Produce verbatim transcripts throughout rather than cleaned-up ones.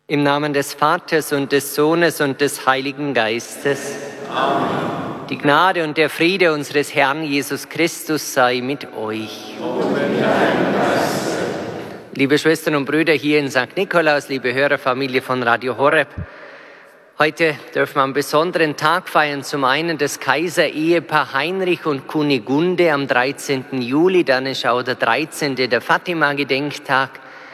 Im Namen des Vaters und des Sohnes und des Heiligen Geistes. Amen. Die Gnade und der Friede unseres Herrn Jesus Christus sei mit euch. Und mit deinem Geiste. Liebe Schwestern und Brüder hier in Sankt Nikolaus, liebe Hörerfamilie von Radio Horeb, heute dürfen wir einen besonderen Tag feiern. Zum einen das Kaiserehepaar Heinrich und Kunigunde am dreizehnten Juli, dann ist auch der dreizehnte der Fatima-Gedenktag.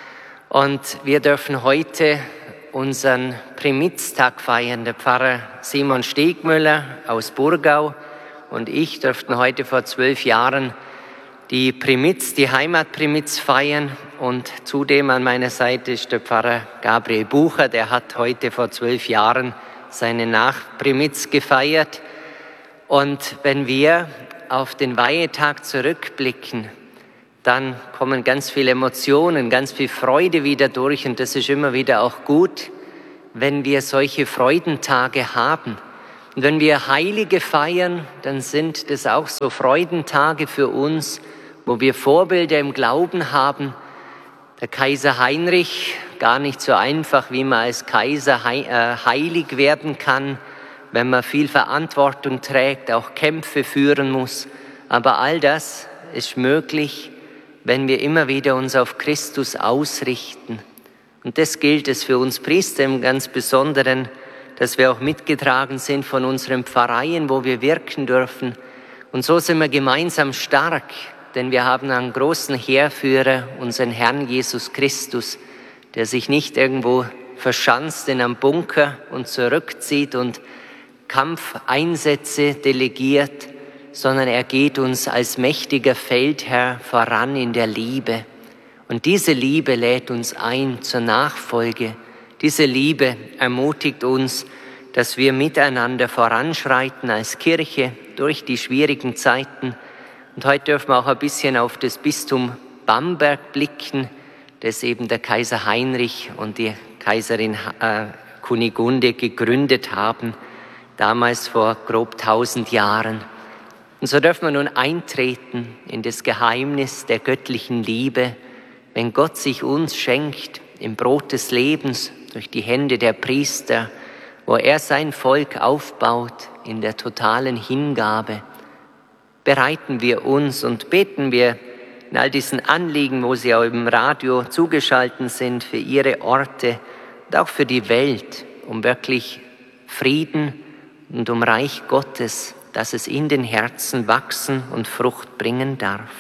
Und wir dürfen heute unseren Primitztag feiern. Der Pfarrer Simon Stegmüller aus Burgau und ich durften heute vor zwölf Jahren die Primitz, die Heimatprimitz feiern. Und zudem an meiner Seite ist der Pfarrer Gabriel Bucher, der hat heute vor zwölf Jahren seine Nachprimitz gefeiert. Und wenn wir auf den Weihetag zurückblicken, dann kommen ganz viele Emotionen, ganz viel Freude wieder durch. Und das ist immer wieder auch gut, wenn wir solche Freudentage haben. Und wenn wir Heilige feiern, dann sind das auch so Freudentage für uns, wo wir Vorbilder im Glauben haben. Der Kaiser Heinrich, gar nicht so einfach, wie man als Kaiser heilig werden kann, wenn man viel Verantwortung trägt, auch Kämpfe führen muss. Aber all das ist möglich, wenn wir immer wieder uns auf Christus ausrichten. Und das gilt es für uns Priester im ganz Besonderen, dass wir auch mitgetragen sind von unseren Pfarreien, wo wir wirken dürfen. Und so sind wir gemeinsam stark, denn wir haben einen großen Heerführer, unseren Herrn Jesus Christus, der sich nicht irgendwo verschanzt in einem Bunker und zurückzieht und Kampfeinsätze delegiert, sondern er geht uns als mächtiger Feldherr voran in der Liebe. Und diese Liebe lädt uns ein zur Nachfolge. Diese Liebe ermutigt uns, dass wir miteinander voranschreiten als Kirche durch die schwierigen Zeiten. Und heute dürfen wir auch ein bisschen auf das Bistum Bamberg blicken, das eben der Kaiser Heinrich und die Kaiserin äh, Kunigunde gegründet haben, damals vor grob tausend Jahren. Und so dürfen wir nun eintreten in das Geheimnis der göttlichen Liebe, wenn Gott sich uns schenkt im Brot des Lebens durch die Hände der Priester, wo er sein Volk aufbaut in der totalen Hingabe. Bereiten wir uns und beten wir in all diesen Anliegen, wo Sie auch im Radio zugeschaltet sind, für Ihre Orte und auch für die Welt, um wirklich Frieden und um Reich Gottes, dass es in den Herzen wachsen und Frucht bringen darf.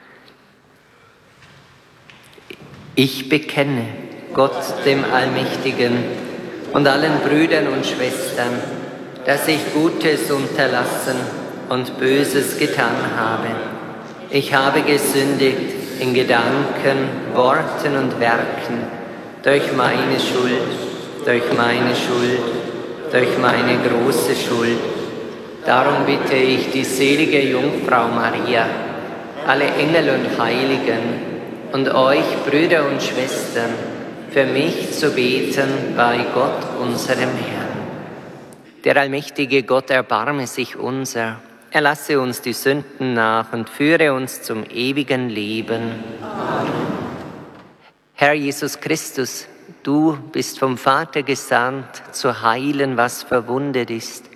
Ich bekenne Gott, dem Allmächtigen, und allen Brüdern und Schwestern, dass ich Gutes unterlassen und Böses getan habe. Ich habe gesündigt in Gedanken, Worten und Werken, durch meine Schuld, durch meine Schuld, durch meine große Schuld. Darum bitte ich die selige Jungfrau Maria, alle Engel und Heiligen und euch, Brüder und Schwestern, für mich zu beten bei Gott, unserem Herrn. Der allmächtige Gott erbarme sich unser, er lasse uns die Sünden nach und führe uns zum ewigen Leben. Amen. Herr Jesus Christus, du bist vom Vater gesandt, zu heilen, was verwundet ist,